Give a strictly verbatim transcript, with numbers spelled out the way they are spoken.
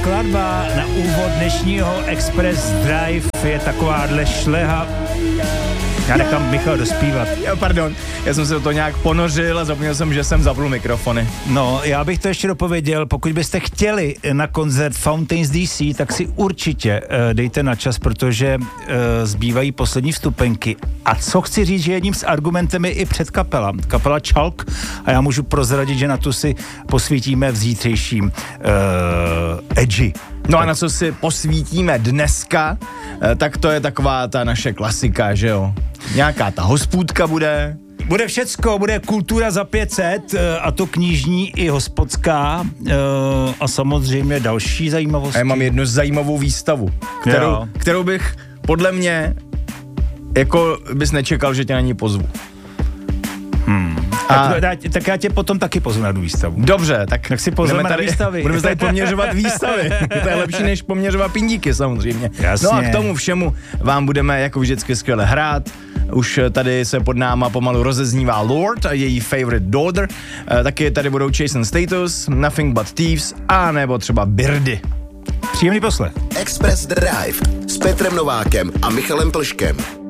skladba na úvod dnešního Express Drive je takováhle šleha. Já nechám Michal dospívat. Jo, pardon, já jsem se do toho nějak ponořil a zapomněl jsem, že jsem zapnul mikrofony. No, já bych to ještě dopověděl, pokud byste chtěli na koncert Fountains D C, tak si určitě uh, dejte na čas, protože uh, zbývají poslední vstupenky. A co chci říct, že jedním z argumentem je i předkapela. Kapela Chalk, a já můžu prozradit, že na tu si posvítíme v zítřejším uh, Edgy. No a na co si posvítíme dneska, tak to je taková ta naše klasika, že jo. Nějaká ta hospůdka bude. Bude všecko, bude kultura za pět set, a to knižní i hospodská, a samozřejmě další zajímavosti. A já mám jednu zajímavou výstavu, kterou, kterou bych podle mě, jako bys nečekal, že tě na ní pozvu. Hmm. A... Tak, tak já tě potom taky pozvu na výstavu. Dobře, tak, tak si pozveme na výstavy. Budeme tady poměřovat výstavy. To je lepší, než poměřovat pindíky samozřejmě. Jasně. No a k tomu všemu vám budeme jako vždycky skvěle hrát. Už tady se pod náma pomalu rozeznívá Lorde a její favorite daughter. Taky tady budou Jason Status, Nothing But Thieves a nebo třeba Birdy. Příjemný poslech. Express Drive s Petrem Novákem a Michalem Plškem.